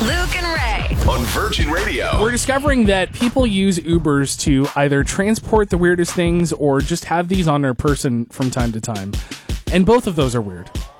Luke and Ray. On Virgin Radio. We're discovering that people use Ubers to either transport the weirdest things or just have these on their person from time to time. And both of those are weird.